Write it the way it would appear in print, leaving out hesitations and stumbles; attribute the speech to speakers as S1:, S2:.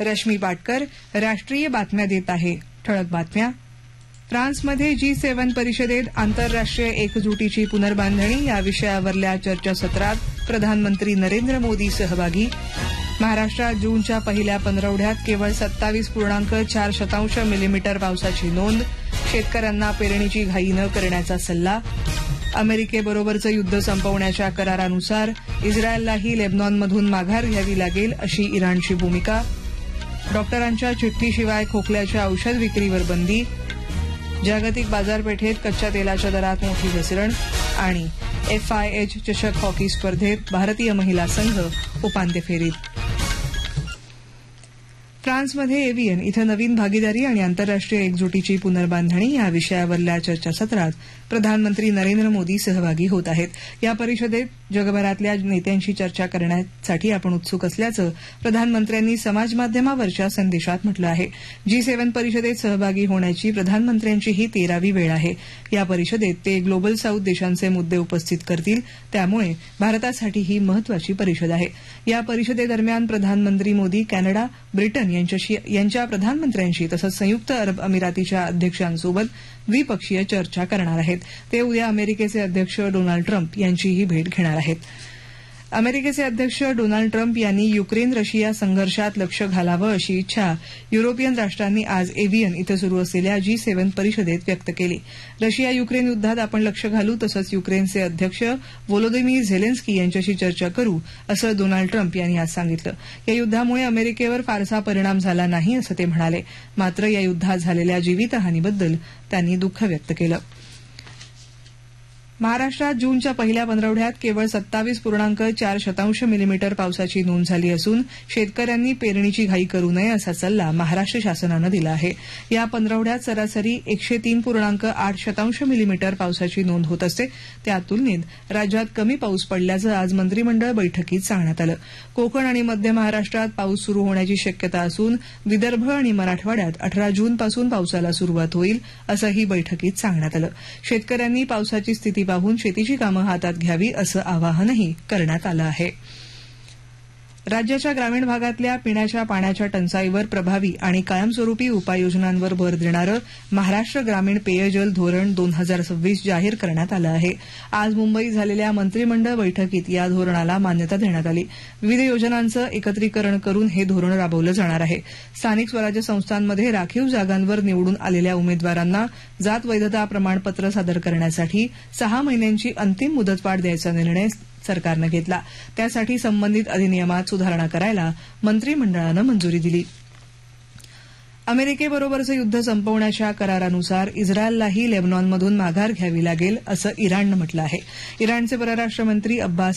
S1: रश्मी पाटकर राष्ट्रीय बातम्या देत आहे. ठळक बातम्या. फ्रान्समध्ये G7 परिषदेत आंतरराष्ट्रीय एकजुटीची पुनर्बांधणी या विषयावरल्या चर्चासत्रात प्रधानमंत्री नरेंद्र मोदी सहभागी. महाराष्ट्रात जूनच्या पहिल्या पंधरवड्यात केवळ 27.4 मिलीमीटर पावसाची नोंद. शेतकऱ्यांना पेरणीची घाई न करण्याचा सल्ला. अमेरिकेबरोबरचं युद्ध संपवण्याच्या करारानुसार इस्रायललाही लेबनॉनमधून माघार घ्यावी लागेल अशी इराणची भूमिका. डॉक्टरांच्या चिठ्ठीशिवाय खोकल्याच्या औषध विक्रीवर बंदी. जागतिक बाजारपेठेत कच्च्या तेलाच्या दरात मोठी घसरण. आणि FIH चषक हॉकी स्पर्धेत भारतीय महिला संघ उपांत्य फेरीत. फ्रान्समध्ये एव्हियन इथं नवीन भागीदारी आणि आंतरराष्ट्रीय एकजुटीची पुनर्बांधणी या विषयावरल्या चर्चासत्रात प्रधानमंत्री नरेंद्र मोदी सहभागी होत आहेत. या परिषदेत जगभरातल्या नेत्यांशी चर्चा करण्यासाठी आपण उत्सुक असल्याचं प्रधानमंत्र्यांनी समाजमाध्यमावरच्या संदेशात म्हटलं आहे. G7 परिषदेत सहभागी होण्याची प्रधानमंत्र्यांची ही 13वी वेळ आहे. या परिषदेत ते ग्लोबल साऊथ देशांचे मुद्दे उपस्थित करतील. त्यामुळे भारतासाठी ही महत्वाची परिषद आहे. या परिषदेदरम्यान प्रधानमंत्री मोदी कॅनडा, ब्रिटन यांच्या प्रधानमंत्र्यांशी तसंच संयुक्त अरब अमिरातीच्या अध्यक्षांसोबत द्विपक्षीय चर्चा करणार आहेत. ते उद्या अमेरिकेचे अध्यक्ष डोनाल्ड ट्रम्प यांचीही भेट घेणार आहेत. अमेरिकेचे अध्यक्ष डोनाल्ड ट्रम्प यांनी युक्रेन रशिया संघर्षात लक्ष घालावं अशी इच्छा युरोपियन राष्ट्रांनी आज एव्हियन इथं सुरू असलेल्या G7 परिषदेत व्यक्त केली. रशिया युक्रेन युद्धात आपण लक्ष घालू तसंच युक्रेनचे अध्यक्ष व्लोदिमीर झेलेन्स्की यांच्याशी चर्चा करू असं डोनाल्ड ट्रम्प यांनी आज सांगितलं. या युद्धामुळे अमेरिकेवर फारसा परिणाम झाला नाही असं ते म्हणाले. मात्र या युद्धात झालेल्या जीवितहानीबद्दल त्यांनी दुःख व्यक्त केलं. महाराष्ट्रात जूनच्या पहिल्या पंधरवड्यात केवळ 27.4 मिलीमीटर पावसाची नोंद झाली असून शेतकऱ्यांनी पेरणीची घाई करू नये असा सल्ला महाराष्ट्र शासनानं दिला आहे. या पंधरवड्यात सरासरी 103.8 मिलीमीटर पावसाची नोंद होत असते. त्या तुलनेत राज्यात कमी पाऊस पडल्याचं आज मंत्रिमंडळ बैठकीत सांगण्यात आलं. कोकण आणि मध्य महाराष्ट्रात पाऊस सुरू होण्याची शक्यता असून विदर्भ आणि मराठवाड्यात 18 जूनपासून पावसाला सुरुवात होईल असंही बैठकीत सांगण्यात आलं. शेतकऱ्यांनी पावसाची स्थिती पाहून शेतीची कामं हातात घ्यावी असं आवाहनही करण्यात आलं आहे. राज्याच्या ग्रामीण भागातल्या पिण्याच्या पाण्याच्या टंचाईवर प्रभावी आणि कायमस्वरूपी उपाययोजनांवर भर देणारं महाराष्ट्र ग्रामीण पेयजल धोरण 2026 जाहीर करण्यात आलं आहे. आज मुंबईत झालेल्या मंत्रिमंडळ बैठकीत या धोरणाला मान्यता देण्यात आली. विविध योजनांचं एकत्रीकरण करून हे धोरण राबवलं जाणार आहे. स्थानिक स्वराज्य संस्थांमध्ये राखीव जागांवर निवडून आलेल्या उमेदवारांना जात वैधता प्रमाणपत्र सादर करण्यासाठी 6 महिन्यांची अंतिम मुदतवाढ द्यायचा निर्णय सरकारनं घेतला. त्यासाठी संबंधित अधिनियमात सुधारणा करायला मंत्रिमंडळानं मंजुरी दिली. अमेरिकेबरोबरचं युद्ध संपवण्याच्या करारानुसार इस्रायललाही लेबनॉनमधून माघार घ्यावी लागेल असं इराणनं म्हटलं आहे. इराणचे परराष्ट्र मंत्री अब्बास